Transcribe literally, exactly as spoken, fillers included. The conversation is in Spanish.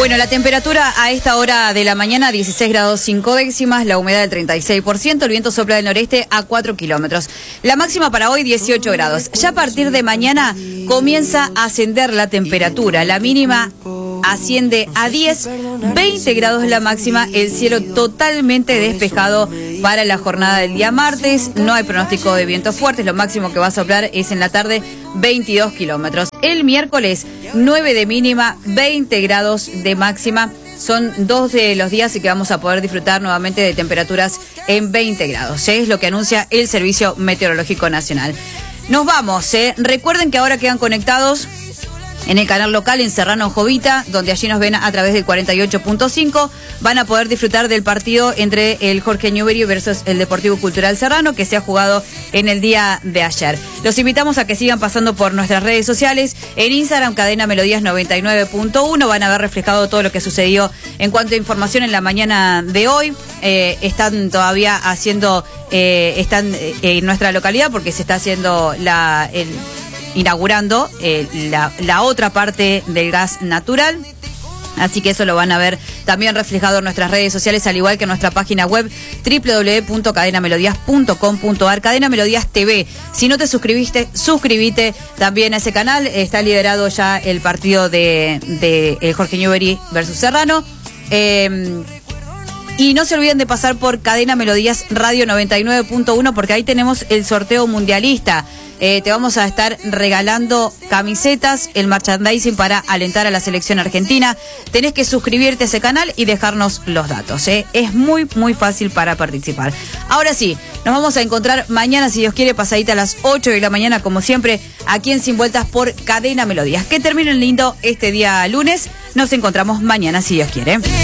Bueno, la temperatura a esta hora de la mañana, dieciséis grados cinco décimas, la humedad del treinta y seis por ciento, el viento sopla del noreste a cuatro kilómetros. La máxima para hoy, dieciocho grados. Ya a partir de mañana comienza a ascender la temperatura. La mínima asciende a diez, veinte grados la máxima, el cielo totalmente despejado para la jornada del día martes. No hay pronóstico de vientos fuertes, lo máximo que va a soplar es en la tarde veintidós kilómetros. El miércoles, nueve de mínima, veinte grados de máxima. Son dos de los días en que vamos a poder disfrutar nuevamente de temperaturas en veinte grados. ¿eh? Es lo que anuncia el Servicio Meteorológico Nacional. Nos vamos. ¿eh? Recuerden que ahora quedan conectados en el canal local en Serrano Jovita, donde allí nos ven a través del cuarenta y ocho punto cinco. Van a poder disfrutar del partido entre el Jorge Newbery versus el Deportivo Cultural Serrano, que se ha jugado en el día de ayer. Los invitamos a que sigan pasando por nuestras redes sociales. En Instagram, Cadena Melodías noventa y nueve punto uno. Van a ver reflejado todo lo que sucedió en cuanto a información en la mañana de hoy. Eh, están todavía haciendo, eh, están eh, en nuestra localidad porque se está haciendo la... el inaugurando eh, la, la otra parte del gas natural. Así que eso lo van a ver también reflejado en nuestras redes sociales, al igual que en nuestra página web doble u doble u doble u punto cadena melodías punto com punto a r. Cadena Melodías T V. Si no te suscribiste, suscríbete también a ese canal. Está liderado ya el partido de, de el Jorge Newbery versus Serrano. Eh, Y no se olviden de pasar por Cadena Melodías Radio noventa y nueve punto uno, porque ahí tenemos el sorteo mundialista. Eh, te vamos a estar regalando camisetas, el merchandising para alentar a la selección argentina. Tenés que suscribirte a ese canal y dejarnos los datos. ¿eh? Es muy, muy fácil para participar. Ahora sí, nos vamos a encontrar mañana, si Dios quiere, pasadita a las ocho de la mañana, como siempre, aquí en Sin Vueltas por Cadena Melodías. Que terminen lindo este día lunes. Nos encontramos mañana, si Dios quiere.